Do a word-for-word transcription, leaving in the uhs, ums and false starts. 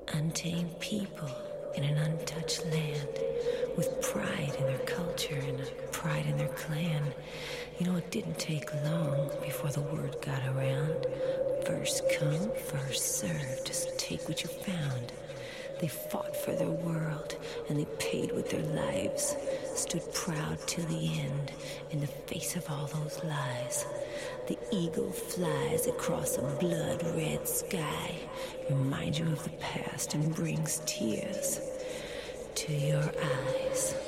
Untamed people in an untouched land, with pride in their culture and pride in their clan. You know, it didn't take long before the word got around. First come, first served, just take what you found. They fought for their world, and they paid with their lives, stood proud till the end, in the face of all those lies. The eagle flies across a blood-red sky, reminds you of the past and brings tears to your eyes.